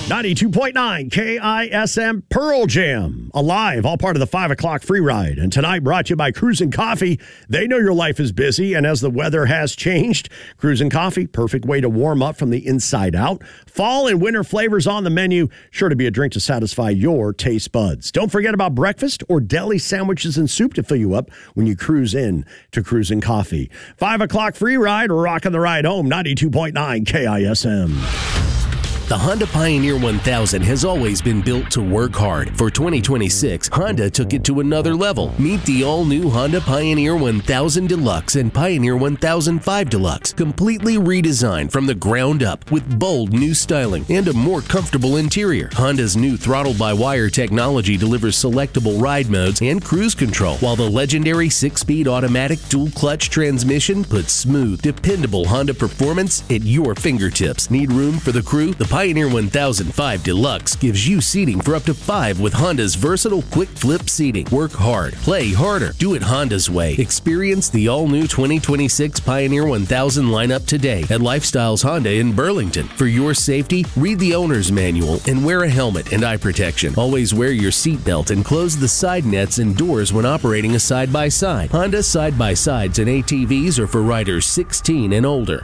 92.9 KISM Pearl Jam. Alive, all part of the 5 o'clock free ride. And tonight brought to you by Cruisin' Coffee. They know your life is busy, and as the weather has changed, Cruisin' Coffee, perfect way to warm up from the inside out. Fall and winter flavors on the menu, sure to be a drink to satisfy your taste buds. Don't forget about breakfast or deli sandwiches and soup to fill you up when you cruise in to Cruisin' Coffee. 5 o'clock free ride, rocking the ride home, 92.9 KISM. The Honda Pioneer 1000 has always been built to work hard. For 2026, Honda took it to another level. Meet the all-new Honda Pioneer 1000 Deluxe and Pioneer 1005 Deluxe, completely redesigned from the ground up with bold new styling and a more comfortable interior. Honda's new throttle-by-wire technology delivers selectable ride modes and cruise control, while the legendary 6-speed automatic dual-clutch transmission puts smooth, dependable Honda performance at your fingertips. Need room for the crew? The Pioneer 1005 Deluxe gives you seating for up to 5 with Honda's versatile quick flip seating. Work hard, play harder, do it Honda's way. Experience the all-new 2026 Pioneer 1000 lineup today at Lifestyles Honda in Burlington. For your safety, read the owner's manual and wear a helmet and eye protection. Always wear your seatbelt and close the side nets and doors when operating a side-by-side. Honda side-by-sides and ATVs are for riders 16 and older.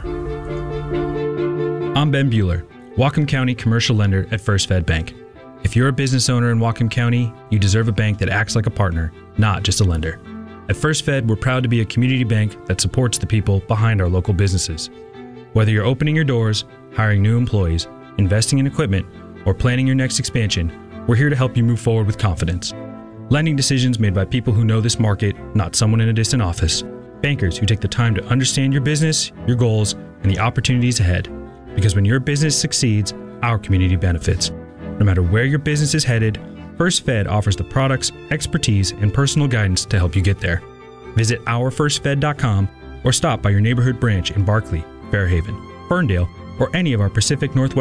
I'm Ben Bueller, Whatcom County commercial lender at First Fed Bank. If you're a business owner in Whatcom County, you deserve a bank that acts like a partner, not just a lender. At First Fed, we're proud to be a community bank that supports the people behind our local businesses. Whether you're opening your doors, hiring new employees, investing in equipment, or planning your next expansion, we're here to help you move forward with confidence. Lending decisions made by people who know this market, not someone in a distant office. Bankers who take the time to understand your business, your goals, and the opportunities ahead. Because when your business succeeds, our community benefits. No matter where your business is headed, First Fed offers the products, expertise, and personal guidance to help you get there. Visit ourfirstfed.com or stop by your neighborhood branch in Barkley, Fairhaven, Ferndale, or any of our Pacific Northwest